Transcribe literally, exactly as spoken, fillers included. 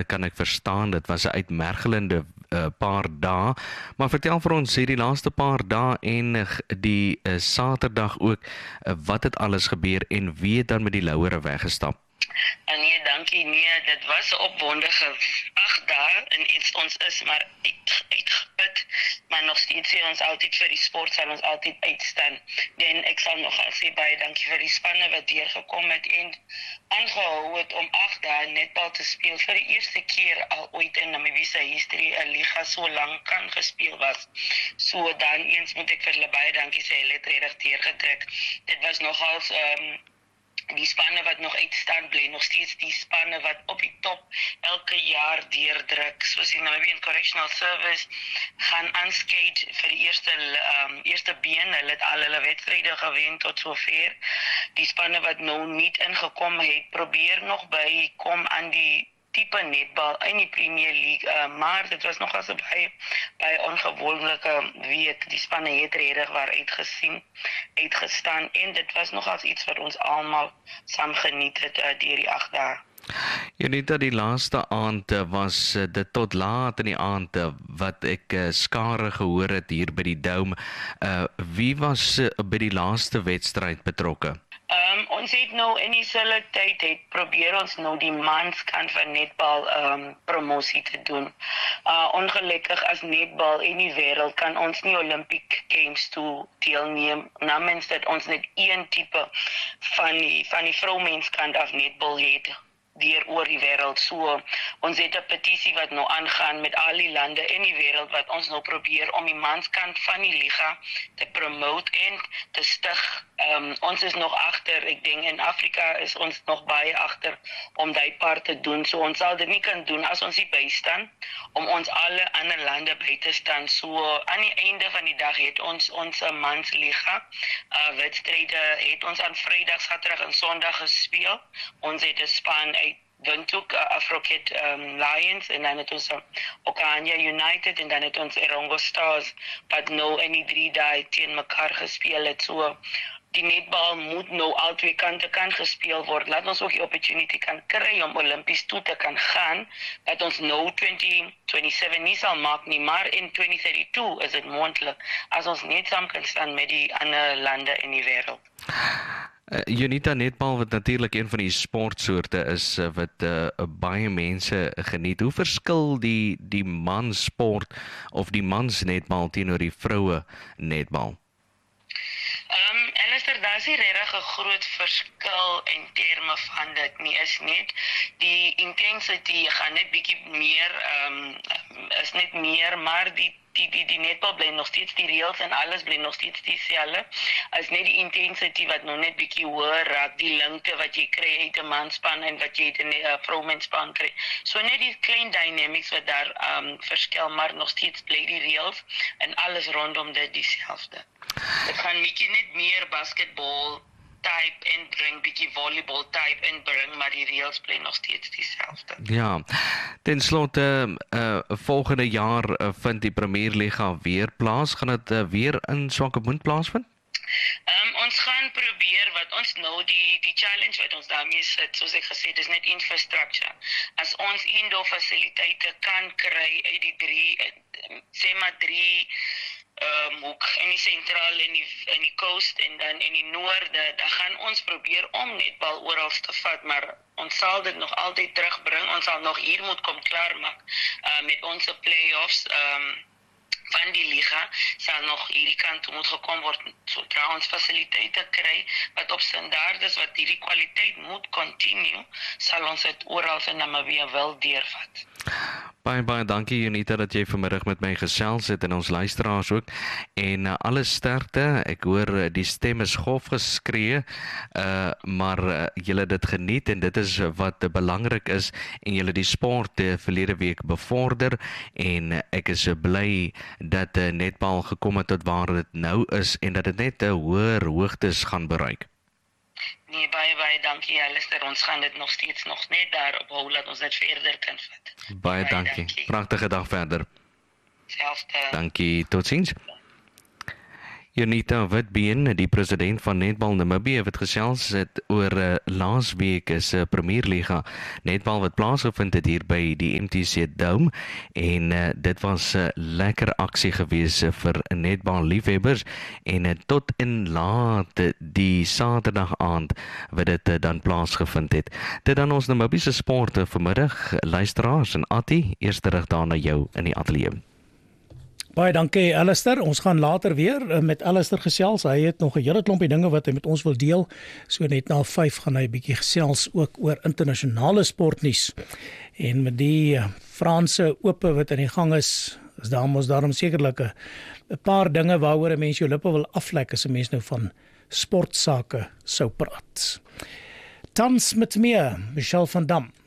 kan ek verstaan, dit was 'n uitmergelende uh, paar dae, maar vertel vir ons hierdie laaste paar dae en uh, die uh, Saterdag ook, uh, wat het alles gebeur en wie het dan met die Louere weggestap? Nee, dankie. Nee, dit was 'n opwondige agt dae en iets ons is maar uit, uitgeput, maar nog steeds sê ons altyd vir die sport sal ons altyd uitstaan. En ek sal nogal sê baie dankie vir die spanne wat deurgekom het en aangehou het om agt dae netbal te speel vir die eerste keer al ooit in Namibië se historie 'n liga so lank kan gespeel was. So dan eens moet ek vir hulle baie dankie sê, hulle het regtig deurgetrek. Dit was nogals um, die spanne wat nog uitstaan bly, nog steeds die spanne wat op die top elke jaar deurdruk, soos die Namibian Correctional Service gaan aanskate vir die eerste um, eerste been, hulle het al hulle wedstryde gewen tot sover. Die spanne wat nou nie ingekom het, probeer nog by kom aan die tipe netbal in die Premier League, uh, maar dit was nog as 'n baie, baie ongewonderlike week. Die spanne het regtig waar uitgesien, uitgestaan en dit was nog as iets wat ons almal saam geniet het uh, deur die agt dae. Janita, die laaste aand uh, was uh, dit tot laat in die aand uh, wat ek uh, skare gehoor het hier by die Dome. Uh, wie was uh, by die laaste wedstryd betrokke? Um, ons het nou in dieselfde tyd het probeer ons nou die manskant van netbal um, promosie te doen. Uh, ongelukkig as netbal in die wêreld kan ons nie Olympic Games toe deelneem, namens dat ons net een tipe van die, van die vroumenskant af netbal het deur oor die wêreld. So ons het 'n petisie wat nou aangaan met al die lande in die wêreld wat ons nou probeer om die manskant van die liga te promote en te stig. Um, ons is nog agter, ek dink in Afrika is ons nog baie agter om daai part te doen. So ons sal dit nie kan doen as ons nie bystaan om ons alle ander lande by te staan. So aan die einde van die dag het ons ons mansliga uh, wedstryde het ons aan Vrydag, Saterdag en Sondag gespeel. Ons het 'n span uit Windhoek, uh, Afrocat um, Lions en dan het ons uh, Okanja United en dan het ons Erongo Stars wat nou in die drie dae teen mekaar gespeel het. So die netbal moet nou al twee kante kan gespeel word. Laat ons ook die opportunity kan kry om Olympies toe te kan gaan, dat ons nou twintig vyf-twee-sewe nie sal maak nie, maar in twintig vyf-twee is dit moontlik as ons net saam kan staan met die ander lande in die wêreld. Uh, Janita, netbal wat natuurlik een van die sportsoorte is uh, wat uh, baie mense geniet. Hoe verskil die die mansport of die mans netbal teenoor die vroue netbal? Ehm um, Alistair, daar is nie regtig 'n groot verskil in terme van dit nie, is net die intensity gaan net bietjie meer ehm um, is net meer, maar die die die die netbal bly nog steeds, die reëls en alles bly nog steeds dieselfde. As net die intensity wat nog net bietjie hoër raak, die lengte wat jy kry uit 'n manspan en wat jy uit 'n uh, vroumenspan kry. So net die klein dynamics wat daar ehm um, verskil, maar nog steeds bly die reëls en alles rondom dit dieselfde. Dit gaan bietjie net meer basketbal type en bring, bietjie volleybal type en bring, maar die reëls bly nog steeds dieselfde. Ja, ten slotte, uh, volgende jaar uh, vind die Premier Liga weer plaas. Gaan dit uh, weer in Swakopmund plaasvind? Um, ons gaan probeer, wat ons nou, die, die challenge wat ons daarmee sit, soos ek gesê het, is net infrastructure. As ons indoor fasiliteite kan kry uit die drie, sê maar drie, Um, ook in die sentraal en die, in die coast en dan in die noorde, dan gaan ons probeer om netbal oral te vat, maar ons sal dit nog altyd terugbring, ons sal nog hier moet kom klaarmaak uh, met onze play-offs um, van die liga, sal nog hierdie kant toe moet gekom word, sodra ons fasiliteite kry, wat op standaard is, wat hierdie kwaliteit moet continue, sal ons dit oral in Namibië wel deurvat. Baie, baie dankie Janita dat jy vanmiddag met my gesels het en ons luisteraars ook. En uh, alle sterkte, ek hoor uh, die stem is grof geskree, uh, maar uh, julle dit geniet en dit is wat uh, belangrik is en julle die sport uh, verlede week bevorder en uh, ek is uh, bly dat uh, netbal gekom het tot waar dit nou is en dat dit net 'n uh, hoër hoogtes gaan bereik. Nee, baie, baie dankie Alistair, ons gaan dit nog steeds nog net daarop hou, dat ons dit verder kan vat. Baie, baie dankie. dankie, pragtige dag verder. Selfde. Dankie, tot ziens. Jonita Witbeen, die president van Netbal Namibië, wat gesels het oor uh, laasweek is 'n uh, Premierliga netbal wat plaasgevind het hier by die M T C Dome en uh, dit was 'n uh, lekker aksie gewees uh, vir netbal liefhebbers en uh, tot in laat die Saterdag aand wat dit uh, dan plaasgevind het. Dit dan ons Namibiese sporte vanmiddag, luisteraars en Attie, eerste rig daar na jou in die ateljee. Baie dankie Alistair, ons gaan later weer met Alistair gesels, hy het nog 'n hele klompie dinge wat hy met ons wil deel, so net na vyf gaan hy 'n bietjie gesels ook oor internasionale sportnuus, en met die Franse Ope wat aan die gang is, is daar mos daarom sekerlik 'n paar dinge waaroor 'n mens jou lippe wil aflek as 'n mens nou van sportsake sou praat. Tans met meer, Michelle van Dam.